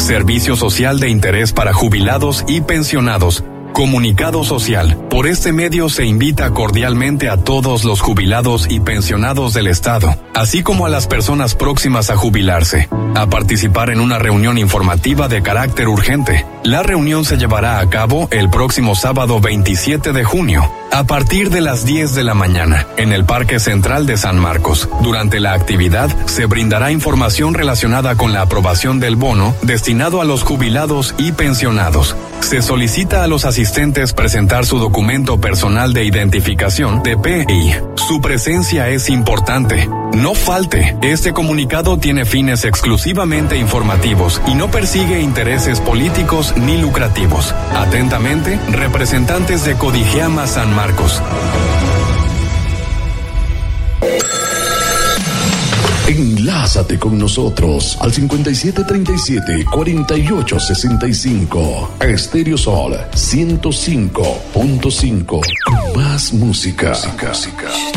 Servicio social de interés para jubilados y pensionados. Comunicado social. Por este medio se invita cordialmente a todos los jubilados y pensionados del Estado, así como a las personas próximas a jubilarse, a participar en una reunión informativa de carácter urgente. La reunión se llevará a cabo el próximo sábado 27 de junio, a partir de las 10 de la mañana, en el Parque Central de San Marcos. Durante la actividad se brindará información relacionada con la aprobación del bono destinado a los jubilados y pensionados. Se solicita a los asistentes presentar su documento personal de identificación DPI. Su presencia es importante. No falte. Este comunicado tiene fines exclusivamente informativos y no persigue intereses políticos ni lucrativos. Atentamente, representantes de Codigeama San Marcos. Enlázate con nosotros al 5737-4865. Estéreo Sol 105.5. Más música.